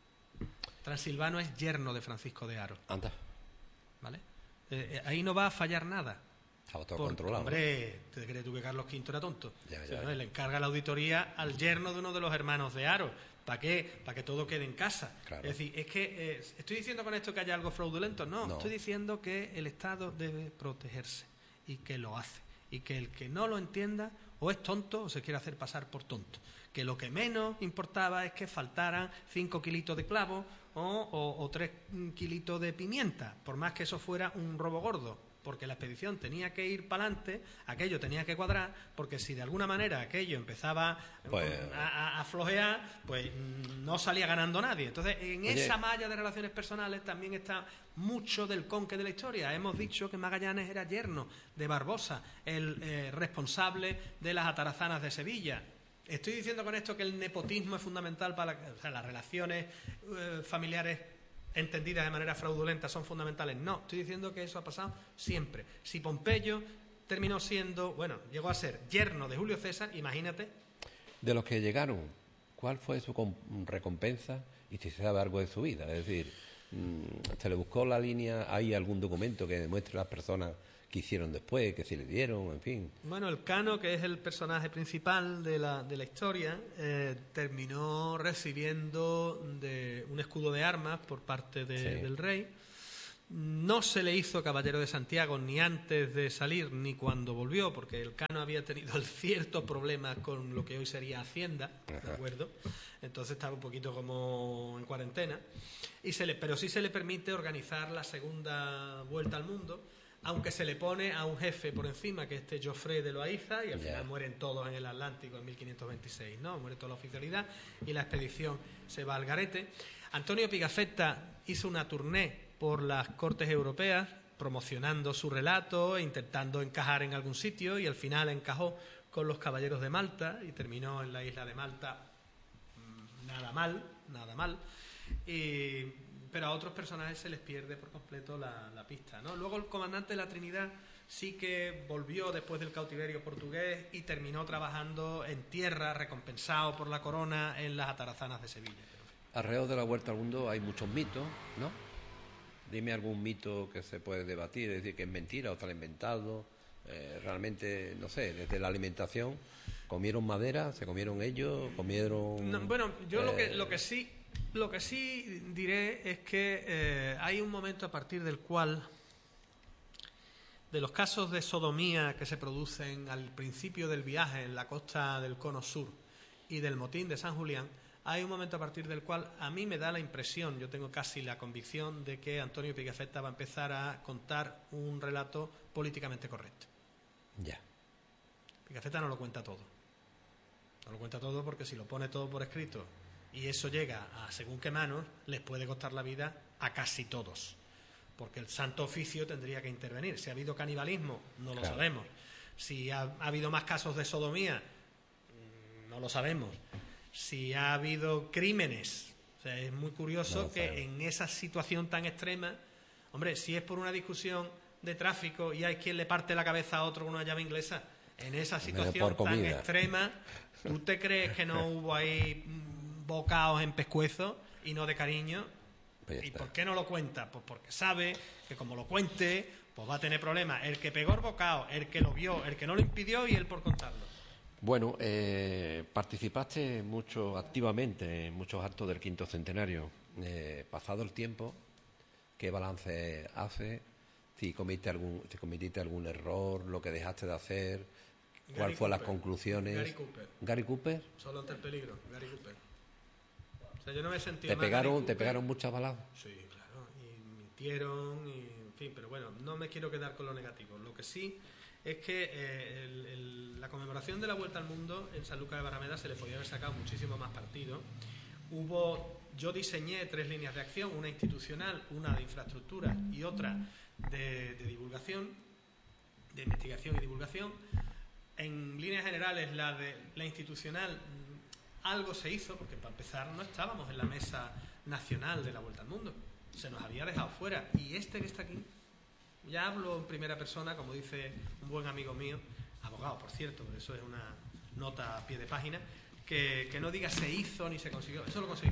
S3: Transilvano es yerno de Francisco de Haro.
S2: Anda.
S3: ¿Vale? Eh, eh, ahí no va a fallar nada.
S2: Estaba todo
S3: Por,
S2: controlado.
S3: Hombre, ¿te crees tú que Carlos quinto era tonto?
S2: Ya, ya,
S3: sí, ¿no?
S2: ya.
S3: Le encarga la auditoría al yerno de uno de los hermanos de Haro. ¿Para qué? Para que todo quede en casa.
S2: Claro.
S3: Es decir, es que eh, ¿estoy diciendo con esto que haya algo fraudulento? No,
S2: No.
S3: estoy diciendo que el Estado debe protegerse y que lo hace. Y que el que no lo entienda o es tonto o se quiere hacer pasar por tonto. Que lo que menos importaba es que faltaran cinco kilitos de clavo o, o, o tres kilitos de pimienta, por más que eso fuera un robo gordo. Porque la expedición tenía que ir para adelante, aquello tenía que cuadrar, porque si de alguna manera aquello empezaba
S2: Pues,
S3: a, a flojear, pues no salía ganando nadie. Entonces, en
S2: oye,
S3: esa malla de relaciones personales también está mucho del conque de la historia. Hemos dicho que Magallanes era yerno de Barbosa, el eh, responsable de las atarazanas de Sevilla. Estoy diciendo con esto que el nepotismo es fundamental para la, o sea, las relaciones eh, familiares entendidas de manera fraudulenta son fundamentales. No, estoy diciendo que eso ha pasado siempre. Si Pompeyo terminó siendo, bueno, llegó a ser yerno de Julio César, imagínate.
S2: De los que llegaron, ¿cuál fue su com- recompensa y si se sabe algo de su vida? Es decir, mmm, ¿se le buscó la línea? ¿Hay algún documento que demuestre las personas que hicieron después, que se le dieron, en fin?
S3: Bueno, Elcano, que es el personaje principal de la, de la historia, eh, terminó recibiendo de un escudo de armas por parte de,
S2: Sí.
S3: del rey. No se le hizo caballero de Santiago ni antes de salir ni cuando volvió, porque Elcano había tenido ciertos problemas con lo que hoy sería Hacienda, ¿de
S2: Ajá.
S3: acuerdo? Entonces estaba un poquito como en cuarentena. Y se le, pero sí se le permite organizar la segunda vuelta al mundo, aunque se le pone a un jefe por encima, que es este Joffre de Loaiza, y al
S2: Ya.
S3: final mueren todos en el Atlántico en mil quinientos veintiséis, ¿no? Muere toda la oficialidad y la expedición se va al garete. Antonio Pigafetta hizo una tournée por las cortes europeas, promocionando su relato e intentando encajar en algún sitio, y al final encajó con los caballeros de Malta y terminó en la isla de Malta mmm, nada mal, nada mal. Y... pero a otros personajes se les pierde por completo la, la pista, ¿no? Luego el comandante de la Trinidad sí que volvió después del cautiverio portugués y terminó trabajando en tierra, recompensado por la corona en las atarazanas de Sevilla.
S2: Alrededor de la vuelta al mundo hay muchos mitos, ¿no? Dime algún mito que se puede debatir, es decir, que es mentira o está inventado. Eh, realmente, no sé, desde la alimentación, ¿comieron madera? ¿Se comieron ellos? ¿Comieron...?
S3: No, bueno, yo
S2: eh,
S3: lo que lo que sí lo que sí diré es que eh, hay un momento a partir del cual de los casos de sodomía que se producen al principio del viaje en la costa del Cono Sur y del motín de San Julián, hay un momento a partir del cual a mí me da la impresión, yo tengo casi la convicción de que Antonio Pigafetta va a empezar a contar un relato políticamente correcto.
S2: Ya.
S3: Pigafetta no lo cuenta todo. No lo cuenta todo porque si lo pone todo por escrito y eso llega a según qué manos, les puede costar la vida a casi todos. Porque el Santo Oficio tendría que intervenir. Si ha habido canibalismo, no lo claro. sabemos. Si ha, ha habido más casos de sodomía, no lo sabemos. Si ha habido crímenes, o sea, es muy curioso no que sabemos. En esa situación tan extrema, hombre, si es por una discusión de tráfico y hay quien le parte la cabeza a otro con una llave inglesa, en esa situación tan extrema, ¿tú te crees que no hubo ahí bocaos en pescuezo y no de cariño? Pues ¿y por qué no lo cuenta? Pues porque sabe que como lo cuente, pues va a tener problemas. El que pegó el bocado, el que lo vio, el que no lo impidió y él por contarlo.
S2: Bueno, eh, participaste mucho activamente en muchos actos del quinto centenario. Eh, pasado el tiempo, ¿qué balance hace? Si cometiste algún, si cometiste algún error, lo que dejaste de hacer, ¿cuáles fueron las conclusiones?
S3: Gary Cooper.
S2: ¿Gary Cooper?
S3: Solo ante el peligro, Gary Cooper. O sea, yo no me he sentido
S2: ¿Te pegaron, ¿te pegaron muchas balas?
S3: Sí, claro, y mintieron, y en fin, pero bueno, no me quiero quedar con lo negativo. Lo que sí es que eh, el, el, la conmemoración de la Vuelta al Mundo en Sanlúcar de Barrameda se le podía haber sacado muchísimo más partido. Hubo, yo diseñé tres líneas de acción, una institucional, una de infraestructura y otra de, de divulgación, de investigación y divulgación. En líneas generales, la de la institucional, algo se hizo, porque para empezar no estábamos en la mesa nacional de la Vuelta al Mundo, se nos había dejado fuera, y este que está aquí, ya hablo en primera persona, como dice un buen amigo mío, abogado por cierto, pero eso es una nota a pie de página, que, que no diga se hizo ni se consiguió, eso lo conseguí,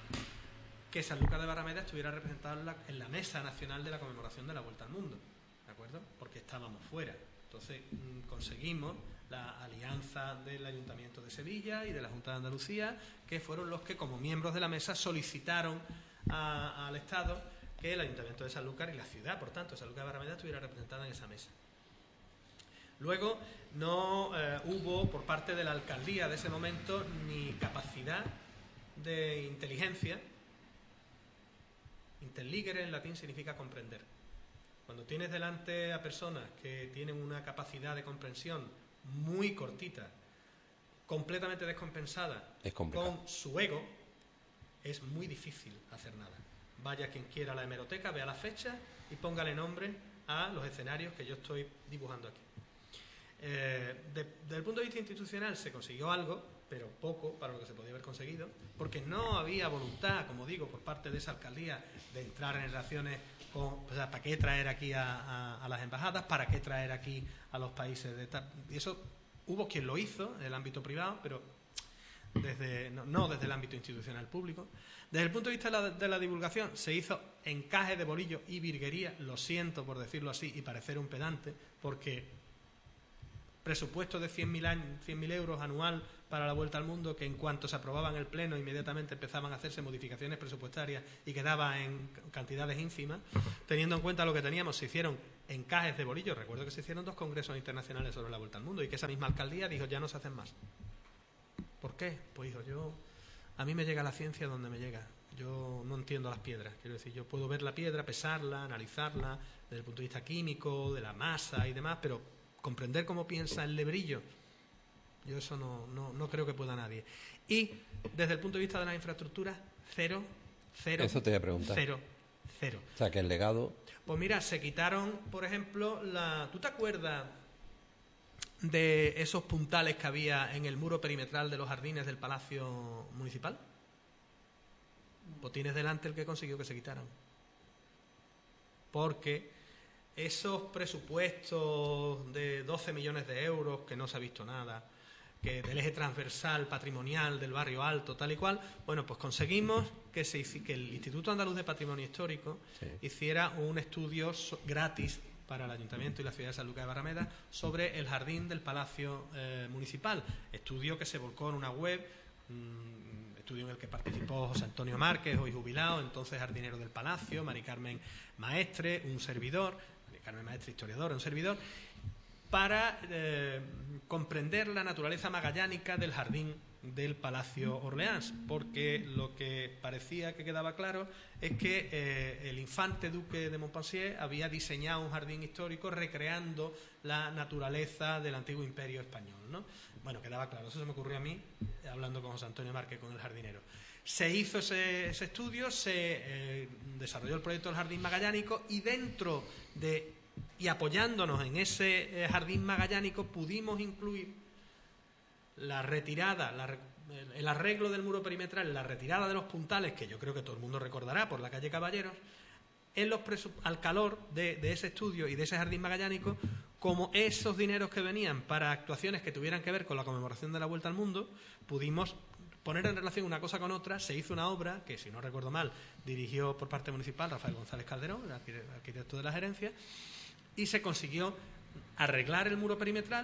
S3: que Sanlúcar de Barrameda estuviera representado en la, en la mesa nacional de la conmemoración de la Vuelta al Mundo, ¿de acuerdo? Porque estábamos fuera. Entonces mmm, conseguimos la alianza del Ayuntamiento de Sevilla y de la Junta de Andalucía, que fueron los que como miembros de la mesa solicitaron a, al Estado que el Ayuntamiento de Sanlúcar y la ciudad, por tanto, Sanlúcar de Barrameda, estuviera representada en esa mesa. Luego no eh, hubo por parte de la alcaldía de ese momento ni capacidad de inteligencia. Interligere en latín significa comprender. Cuando tienes delante a personas que tienen una capacidad de comprensión muy cortita, completamente descompensada, con su ego, es muy difícil hacer nada. Vaya quien quiera a la hemeroteca, vea la fecha y póngale nombre a los escenarios que yo estoy dibujando aquí. Eh, de, desde el punto de vista institucional se consiguió algo, pero poco para lo que se podía haber conseguido, porque no había voluntad, como digo, por parte de esa alcaldía de entrar en relaciones con, o sea, ¿para qué traer aquí a, a, a las embajadas? ¿Para qué traer aquí a los países de tal? Y eso hubo quien lo hizo en el ámbito privado, pero desde no, no desde el ámbito institucional público. Desde el punto de vista de la, de la divulgación, se hizo encaje de bolillo y virguería, lo siento por decirlo así y parecer un pedante, porque presupuesto de cien mil euros anual para la Vuelta al Mundo, que en cuanto se aprobaba en el Pleno inmediatamente empezaban a hacerse modificaciones presupuestarias y quedaba en cantidades ínfimas, teniendo en cuenta lo que teníamos, se hicieron encajes de bolillo. Recuerdo que se hicieron dos congresos internacionales sobre la Vuelta al Mundo y que esa misma alcaldía dijo ya no se hacen más. ¿Por qué? Pues dijo, yo, a mí me llega la ciencia donde me llega. Yo no entiendo las piedras. Quiero decir, yo puedo ver la piedra, pesarla, analizarla desde el punto de vista químico, de la masa y demás, pero comprender cómo piensa el lebrillo, yo eso no, no, no creo que pueda nadie. Y desde el punto de vista de las infraestructuras, cero, cero,
S2: eso te voy a preguntar.
S3: cero, cero.
S2: O sea, que el legado...
S3: Pues mira, se quitaron, por ejemplo, la... ¿tú te acuerdas de esos puntales que había en el muro perimetral de los jardines del Palacio Municipal? Pues tienes delante el que consiguió que se quitaran. Porque esos presupuestos de doce millones de euros, que no se ha visto nada, que del eje transversal patrimonial del barrio alto, tal y cual, bueno, pues conseguimos que, se, que el Instituto Andaluz de Patrimonio Histórico sí. hiciera un estudio so, gratis para el Ayuntamiento y la ciudad de Sanlúcar de Barrameda sobre el jardín del Palacio eh, Municipal. Estudio que se volcó en una web, mmm, estudio en el que participó José Antonio Márquez, hoy jubilado, entonces jardinero del Palacio, Mari Carmen Maestre, un servidor. Carmen Maestre, historiadora, un servidor, para eh, comprender la naturaleza magallánica del jardín del Palacio Orleans, porque lo que parecía que quedaba claro es que eh, el infante duque de Montpensier había diseñado un jardín histórico recreando la naturaleza del antiguo imperio español, ¿no? Bueno, quedaba claro, eso se me ocurrió a mí hablando con José Antonio Márquez, con el jardinero. Se hizo ese, ese estudio, se eh, desarrolló el proyecto del jardín magallánico y dentro de y apoyándonos en ese eh, jardín magallánico pudimos incluir la retirada, la, el arreglo del muro perimetral, la retirada de los puntales, que yo creo que todo el mundo recordará por la calle Caballeros, en los al calor de, de ese estudio y de ese jardín magallánico, como esos dineros que venían para actuaciones que tuvieran que ver con la conmemoración de la Vuelta al Mundo, pudimos poner en relación una cosa con otra. Se hizo una obra que, si no recuerdo mal, dirigió por parte municipal Rafael González Calderón, el arquitecto de la gerencia, y se consiguió arreglar el muro perimetral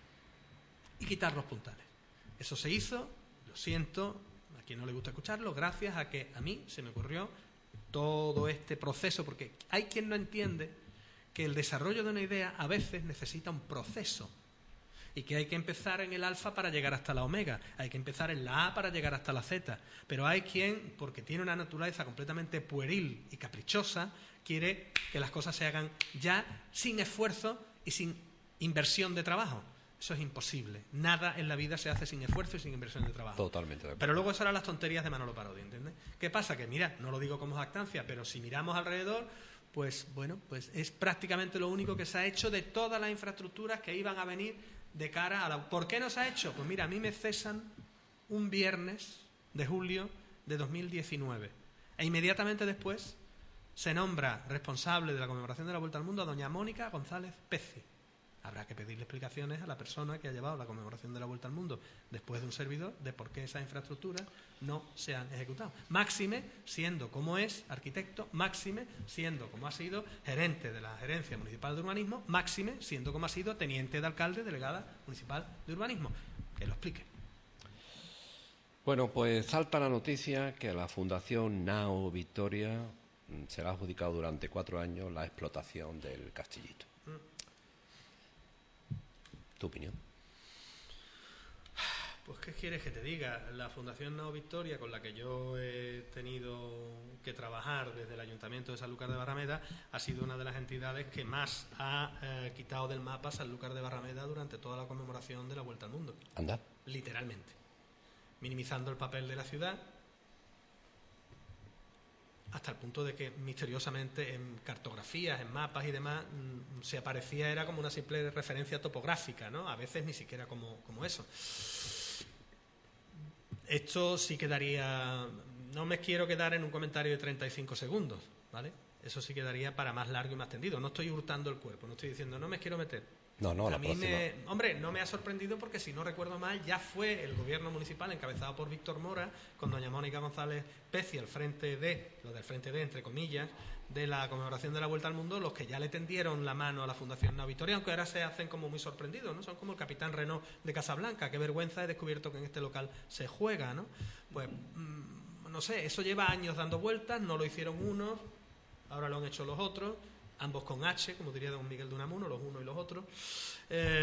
S3: y quitar los puntales. Eso se hizo, lo siento, a quien no le gusta escucharlo, gracias a que a mí se me ocurrió todo este proceso, porque hay quien no entiende que el desarrollo de una idea a veces necesita un proceso y que hay que empezar en el alfa para llegar hasta la omega, hay que empezar en la A para llegar hasta la Z, pero hay quien, porque tiene una naturaleza completamente pueril y caprichosa, quiere que las cosas se hagan ya sin esfuerzo y sin inversión de trabajo. Eso es imposible. Nada en la vida se hace sin esfuerzo y sin inversión de trabajo.
S2: Totalmente de acuerdo.
S3: Pero luego eso eran las tonterías de Manolo Parodi, ¿entiendes? ¿Qué pasa? Que mira, no lo digo como jactancia, pero si miramos alrededor, pues bueno, pues es prácticamente lo único que se ha hecho de todas las infraestructuras que iban a venir de cara a la... ¿Por qué no se ha hecho? Pues mira, a mí me cesan un viernes de julio de dos mil diecinueve e inmediatamente después se nombra responsable de la conmemoración de la Vuelta al Mundo a doña Mónica González Pezzi. Habrá que pedirle explicaciones a la persona que ha llevado la conmemoración de la Vuelta al Mundo después de un servidor de por qué esas infraestructuras no se han ejecutado. Máxime siendo como es arquitecto, máxime siendo como ha sido gerente de la Gerencia Municipal de Urbanismo, máxime siendo como ha sido teniente de alcalde, delegada municipal de urbanismo. Que lo explique.
S2: Bueno, pues salta la noticia que la Fundación Nao Victoria será adjudicado durante cuatro años la explotación del Castillito. ¿Tu opinión?
S3: Pues, ¿qué quieres que te diga? La Fundación Nao Victoria, con la que yo he tenido que trabajar desde el Ayuntamiento de Sanlúcar de Barrameda, ha sido una de las entidades que más ha eh, quitado del mapa Sanlúcar de Barrameda durante toda la conmemoración de la Vuelta al Mundo.
S2: Anda.
S3: Literalmente. Minimizando el papel de la ciudad, hasta el punto de que misteriosamente en cartografías, en mapas y demás, mmm, se aparecía, era como una simple referencia topográfica, ¿no? A veces ni siquiera como, como eso. Esto sí quedaría... No me quiero quedar en un comentario de treinta y cinco segundos, ¿vale? Eso sí quedaría para más largo y más tendido. No estoy hurtando el cuerpo, no estoy diciendo, no me quiero meter.
S2: No, no,
S3: a
S2: la
S3: mí
S2: próxima.
S3: me, hombre, no me ha sorprendido porque, si no recuerdo mal, ya fue el gobierno municipal encabezado por Víctor Mora, con doña Mónica González Pezzi al frente de, lo del frente de, entre comillas, de la conmemoración de la Vuelta al Mundo, los que ya le tendieron la mano a la Fundación Nao Victoria, aunque ahora se hacen como muy sorprendidos, ¿no? Son como el capitán Renault de Casablanca. Qué vergüenza, he descubierto que en este local se juega, ¿no? Pues, mmm, no sé, eso lleva años dando vueltas, no lo hicieron unos, ahora lo han hecho los otros, ambos con H, como diría don Miguel de Unamuno, los unos y los otros. Eh,